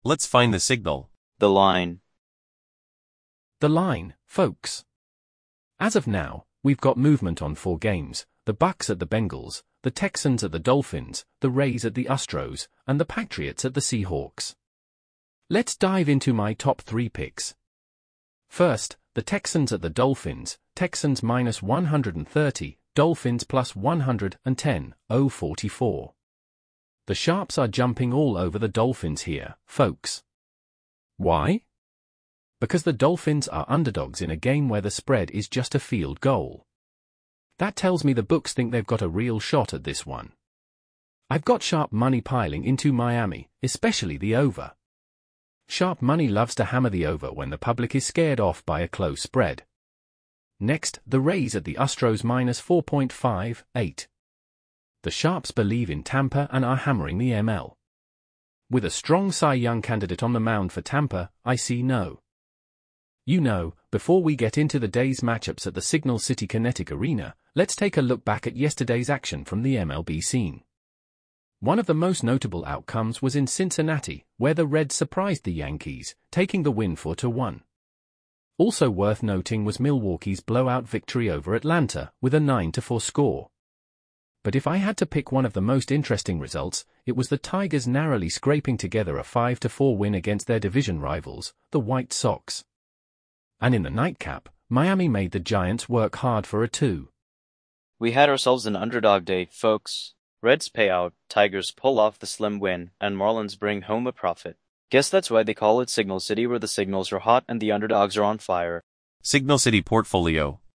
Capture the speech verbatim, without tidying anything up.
Let's find the signal. The line. The line, folks. As of now, we've got movement on four games: the Bucks at the Bengals, the Texans at the Dolphins, the Rays at the Astros, and the Patriots at the Seahawks. Let's dive into my top three picks. First, the Texans at the Dolphins, Texans minus one hundred thirty, Dolphins plus one hundred ten, oh forty-four. The sharps are jumping all over the Dolphins here, folks. Why? Because the Dolphins are underdogs in a game where the spread is just a field goal. That tells me the books think they've got a real shot at this one. I've got sharp money piling into Miami, especially the over. Sharp money loves to hammer the over when the public is scared off by a close spread. Next, the Rays at the Astros minus four point five eight. The sharps believe in Tampa and are hammering the M L. With a strong Cy Young candidate on the mound for Tampa, I see no. You know, before we get into the day's matchups at the Signal City Kinetic Arena, let's take a look back at yesterday's action from the M L B scene. One of the most notable outcomes was in Cincinnati, where the Reds surprised the Yankees, taking the win four to one. Also worth noting was Milwaukee's blowout victory over Atlanta, with a nine to four score. But if I had to pick one of the most interesting results, it was the Tigers narrowly scraping together a five to four win against their division rivals, the White Sox. And in the nightcap, Miami made the Giants work hard for a two. We had ourselves an underdog day, folks. Reds pay out, Tigers pull off the slim win, and Marlins bring home a profit. Guess that's why they call it Signal City, where the signals are hot and the underdogs are on fire. Signal City Portfolio,